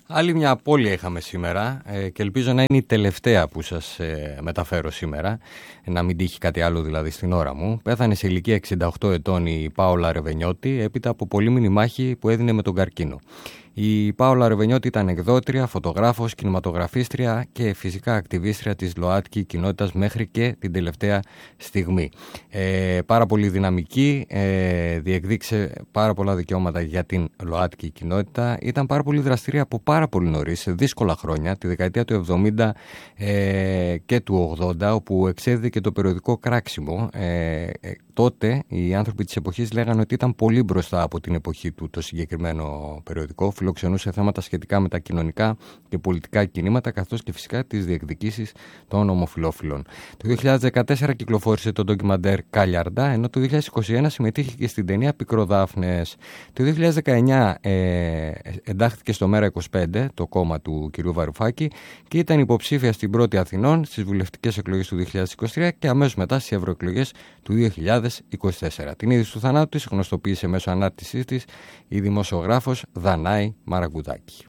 Άλλη μια απώλεια είχαμε σήμερα και ελπίζω να είναι η τελευταία που σας μεταφέρω σήμερα, να μην τύχει κάτι άλλο δηλαδή στην ώρα μου. Πέθανε σε ηλικία 68 ετών η Πάολα Ρεβενιώτη έπειτα από πολύμηνη μάχη που έδινε με τον καρκίνο. Η Πάολα Ρεβενιώτη ήταν εκδότρια, φωτογράφος, κινηματογραφίστρια και φυσικά ακτιβίστρια της ΛΟΑΤΚΙ κοινότητας μέχρι και την τελευταία στιγμή. Πάρα πολύ δυναμική, διεκδίκησε πάρα πολλά δικαιώματα για την ΛΟΑΤΚΙ κοινότητα. Ήταν πάρα πολύ δραστήρια από πάρα πολύ νωρίς, σε δύσκολα χρόνια, τη δεκαετία του 70 και του 80, όπου εξέδιδε και το περιοδικό Κράξιμο. Τότε οι άνθρωποι της εποχής λέγανε ότι ήταν πολύ μπροστά από την εποχή του το συγκεκριμένο περιοδικό. Φιλοξενούσε θέματα σχετικά με τα κοινωνικά και πολιτικά κινήματα, καθώς και φυσικά τις διεκδικήσεις των ομοφυλόφιλων. Το 2014 κυκλοφόρησε το ντοκιμαντέρ Καλιαρντά, ενώ το 2021 συμμετείχε και στην ταινία Πικροδάφνες. Το 2019 εντάχθηκε στο Μέρα 25, το κόμμα του κ. Βαρουφάκη, και ήταν υποψήφια στην πρώτη Αθηνών στις βουλευτικές εκλογές του 2023 και αμέσως μετά στις ευρωεκλογές του 2024. Την είδηση του θανάτου της γνωστοποίησε μέσω ανάρτησής της η δημοσιογράφος Δανάη Μαραγκουδάκη.